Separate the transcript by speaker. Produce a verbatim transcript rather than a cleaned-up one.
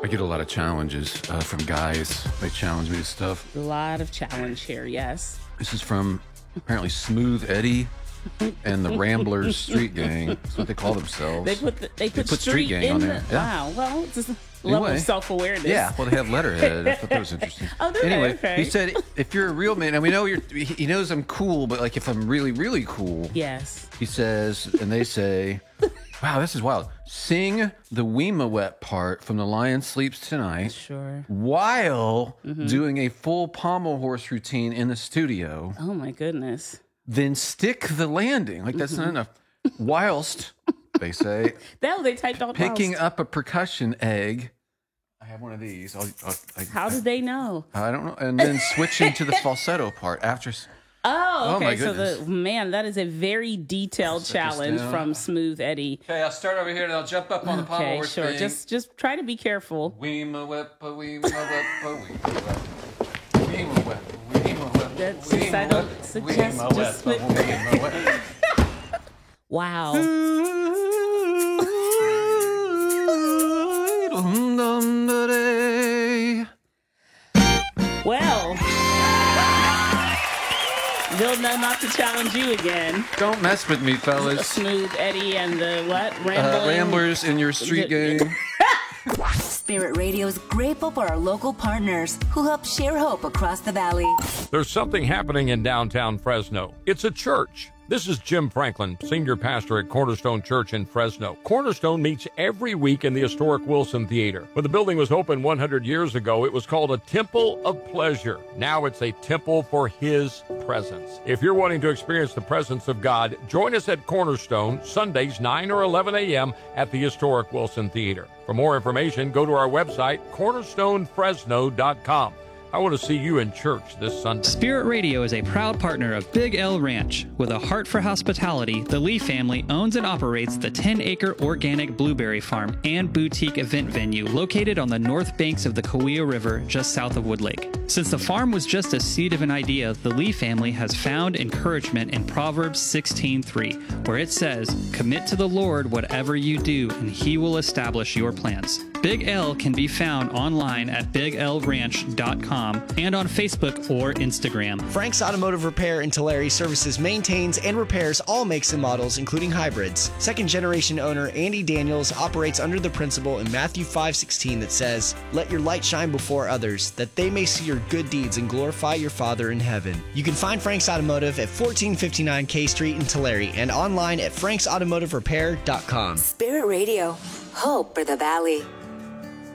Speaker 1: I get a lot of challenges uh, from guys. They challenge me to stuff.
Speaker 2: A lot of challenge here, yes.
Speaker 1: This is from apparently Smooth Eddie and the Ramblers Street Gang. That's what they call themselves.
Speaker 2: They put the, they, put
Speaker 1: put
Speaker 2: street,
Speaker 1: Street Gang
Speaker 2: in
Speaker 1: on
Speaker 2: the,
Speaker 1: there. Yeah.
Speaker 2: Wow. Well, it's just a level
Speaker 1: Anyway.
Speaker 2: of self-awareness.
Speaker 1: Yeah, well, they have letterhead. I thought that was interesting.
Speaker 2: Oh, do they?
Speaker 1: Anyway,
Speaker 2: Okay.
Speaker 1: he said, if you're a real man, and we know you're, he knows I'm cool, but like if I'm really, really cool,
Speaker 2: Yes.
Speaker 1: he says, and they say, wow, this is wild. Sing the Weema-Wet part from The Lion Sleeps Tonight
Speaker 2: Sure.
Speaker 1: while
Speaker 2: Mm-hmm.
Speaker 1: doing a full pommel horse routine in the studio.
Speaker 2: Oh, my goodness.
Speaker 1: Then stick the landing. Like, that's
Speaker 2: Mm-hmm.
Speaker 1: not enough. Whilst, they say,
Speaker 2: That they typed out
Speaker 1: picking
Speaker 2: whilst.
Speaker 1: up a percussion egg. I have one of these. I'll, I'll, I,
Speaker 2: How did they know?
Speaker 1: I don't know. And then switching to the falsetto part after. s-
Speaker 2: Oh,
Speaker 1: Oh,
Speaker 2: okay.
Speaker 1: my
Speaker 2: so the
Speaker 1: goodness.
Speaker 2: man, that is a very detailed
Speaker 1: Set this
Speaker 2: challenge
Speaker 1: down.
Speaker 2: from Smooth Eddie.
Speaker 1: Okay, I'll start over here and I'll jump up on the pommel
Speaker 2: Okay,
Speaker 1: horse
Speaker 2: sure.
Speaker 1: thing.
Speaker 2: Just just try to be careful.
Speaker 1: Weema-Weppa, Weema-Weppa, Weema-Weppa, Weema-Weppa, Weema-Weppa,
Speaker 2: That's just- I don't
Speaker 1: Weema-Weppa,
Speaker 2: suggest just-
Speaker 1: Weema-Weppa, Weema-Weppa.
Speaker 2: Wow. Well, they'll know not to challenge you again.
Speaker 1: Don't mess with me, fellas.
Speaker 2: Smooth Eddie and the what?
Speaker 1: Uh,
Speaker 2: Rambling.
Speaker 1: Ramblers in your street gang.
Speaker 3: Spirit Radio is grateful for our local partners who help share hope across the valley.
Speaker 4: There's something happening in downtown Fresno. It's a church. This is Jim Franklin, senior pastor at Cornerstone Church in Fresno. Cornerstone meets every week in the historic Wilson Theater. When the building was opened one hundred years ago, it was called a Temple of Pleasure. Now it's a temple for His presence. If you're wanting to experience the presence of God, join us at Cornerstone, Sundays, nine or eleven a.m. at the historic Wilson Theater. For more information, go to our website, cornerstone fresno dot com. I want to see you in church this Sunday.
Speaker 5: Spirit Radio is a proud partner of Big L Ranch. With a heart for hospitality, the Lee family owns and operates the ten-acre organic blueberry farm and boutique event venue located on the north banks of the Kaweah River just south of Woodlake. Since the farm was just a seed of an idea, the Lee family has found encouragement in Proverbs sixteen three, where it says, "Commit to the Lord whatever you do, and He will establish your plans." Big L can be found online at big l ranch dot com and on Facebook or Instagram.
Speaker 6: Frank's Automotive Repair in Tulare services, maintains, and repairs all makes and models, including hybrids. Second-generation owner Andy Daniels operates under the principle in Matthew five sixteen that says, "Let your light shine before others, that they may see your good deeds and glorify your Father in heaven." You can find Frank's Automotive at fourteen fifty-nine K Street in Tulare and online at franks automotive repair dot com.
Speaker 3: Spirit Radio, hope for the valley.